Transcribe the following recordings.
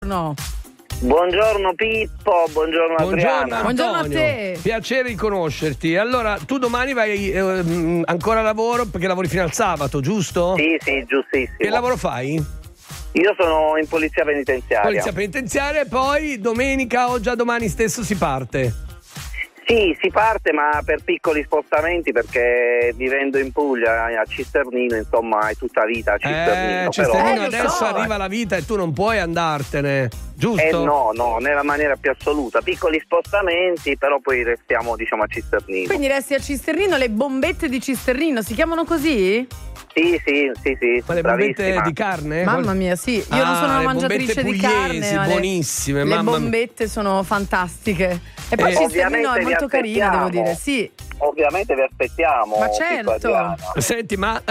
buongiorno. Buongiorno Pippo, buongiorno Adriana. Buongiorno a te. Piacere di conoscerti. Allora, tu domani vai ancora a lavoro perché lavori fino al sabato, giusto? Sì, giustissimo. Che lavoro fai? Io sono in polizia penitenziaria. Polizia penitenziaria e poi domenica o già domani stesso si parte? Sì, si parte ma per piccoli spostamenti perché vivendo in Puglia a Cisternino, insomma, è tutta vita a Cisternino. Cisternino adesso arriva la vita e tu non puoi andartene, giusto? No, nella maniera più assoluta. Piccoli spostamenti, però poi restiamo, diciamo, a Cisternino. Quindi resti a Cisternino, le bombette di Cisternino si chiamano così? Sì. Ma le bombette di carne? Mamma mia, sì. Io non sono una mangiatrice di carne, ma buonissime. Le bombette sono fantastiche. E poi Cisternino è molto carina, devo dire, sì. Ovviamente vi aspettiamo. Ma certo. Senti, ma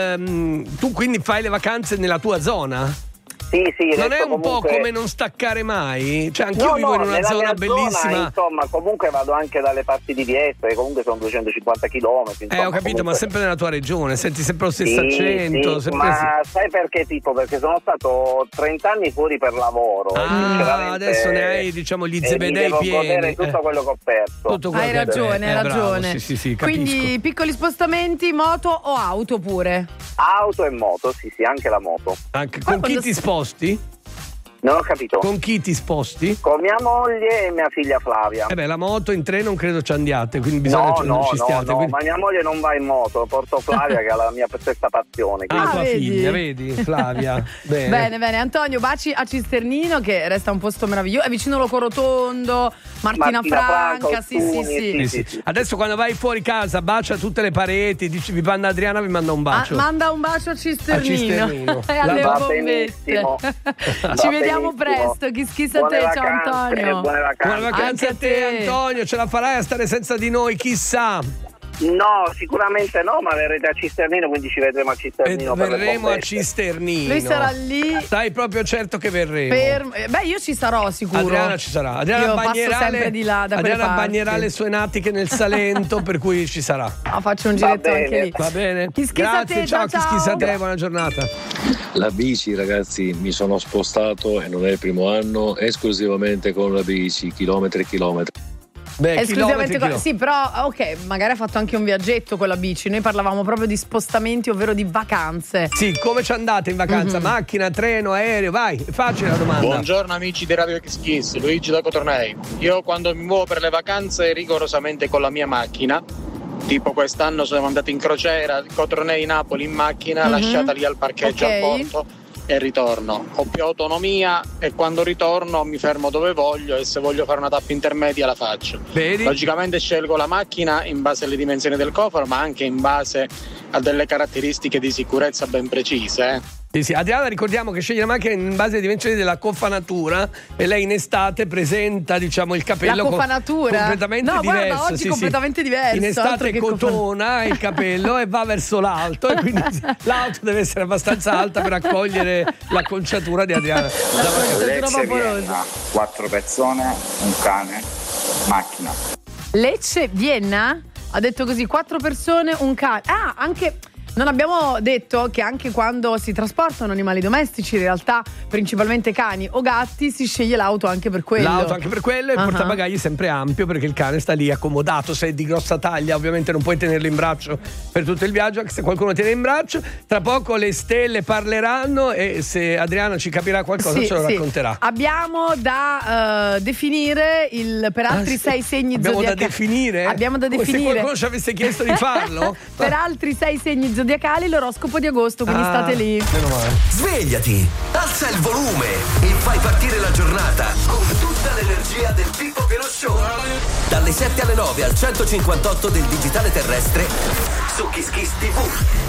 tu quindi fai le vacanze nella tua zona? Sì, non è un comunque... po' come non staccare mai? Cioè anch'io vivo in una zona bellissima. Zona, insomma, comunque vado anche dalle parti di Vieste, che comunque sono 250 chilometri. Ho capito, comunque... ma sempre nella tua regione, senti sempre lo stesso accento. Sì, ma sai perché, tipo? Perché sono stato 30 anni fuori per lavoro. Adesso ne hai, diciamo, gli zebedei pieni. Tutto quello che ho perso. Hai ragione, bravo, sì, capisco. Quindi piccoli spostamenti, moto o auto pure? Auto e moto, sì, anche la moto. Con chi ti sposti? Non ho capito. Con chi ti sposti? Con mia moglie e mia figlia Flavia. La moto in treno non credo ci andiate, quindi bisogna che non ci stiate. No, ma mia moglie non va in moto, porto Flavia che ha la mia stessa passione. Tua figlia, vedi? Flavia. Bene. Antonio, baci a Cisternino che resta un posto meraviglioso. È vicino Locorotondo, Martina Franca, sì. Adesso quando vai fuori casa bacia tutte le pareti, dici vi manda Adriana, vi manda un bacio. Manda un bacio a Cisternino. E alle bombette. Ci vediamo presto, chissà te, ciao Antonio. Buone vacanze a te Antonio, ce la farai a stare senza di noi, chissà. No, sicuramente no, ma verrete a Cisternino, quindi ci vedremo a Cisternino. Verremo a Cisternino. Lui sarà lì. Stai proprio certo che verremo. Io ci sarò sicuro. Adriana ci sarà. Adriana passo sempre di là da Adriana bagnerà le sue natiche nel Salento, per cui ci sarà. Faccio un giretto anche lì. Va bene. Grazie, ciao. Schissa te, buona giornata. La bici, ragazzi, mi sono spostato e non è il primo anno esclusivamente con la bici, chilometri e chilometri. Esclusivamente sì, però magari ha fatto anche un viaggetto con la bici. Noi parlavamo proprio di spostamenti, ovvero di vacanze. Sì, come ci andate in vacanza? Macchina, treno, aereo? Vai, è facile la domanda. Buongiorno amici di Radio Kiss, Luigi da Cotornei. Io quando mi muovo per le vacanze rigorosamente con la mia macchina. Tipo quest'anno sono andato in crociera Cotornei-Napoli in macchina, lasciata lì al parcheggio al porto e ritorno. Ho più autonomia e quando ritorno mi fermo dove voglio e se voglio fare una tappa intermedia la faccio. Vedi? Logicamente scelgo la macchina in base alle dimensioni del cofano, ma anche in base a delle caratteristiche di sicurezza ben precise. Sì, Adriana ricordiamo che sceglie la macchina in base alle dimensioni della cofanatura e lei in estate presenta, diciamo, il capello la cofanatura? completamente diverso. Guarda, oggi completamente diverso. In estate cotona il capello e va verso l'alto e quindi l'auto deve essere abbastanza alta per accogliere l'acconciatura di Adriana. Vienna, 4 persone, un cane, macchina. Lecce-Vienna? Ha detto così, 4 persone, un cane. Anche... Non abbiamo detto che anche quando si trasportano animali domestici, in realtà principalmente cani o gatti, si sceglie l'auto anche per quello. L'auto anche per quello e il portabagagli è sempre ampio perché il cane sta lì accomodato. Se è di grossa taglia ovviamente non puoi tenerlo in braccio per tutto il viaggio, anche se qualcuno tiene in braccio. Tra poco le stelle parleranno e se Adriana ci capirà qualcosa ce lo racconterà. Abbiamo da definire per altri 6 segni zodiacali. Abbiamo da definire? Se qualcuno ci avesse chiesto di farlo. Per altri 6 segni zodiacali l'oroscopo di agosto, quindi state lì. Meno male. Svegliati, alza il volume e fai partire la giornata con tutta l'energia del Pippo Pelò Show. Dalle 7 alle 9 al 158 del digitale terrestre su Kiss Kiss TV.